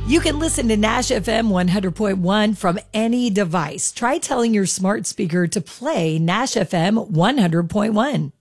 You can listen to Nash FM 100.1 from any device. Try telling your smart speaker to play Nash FM 100.1.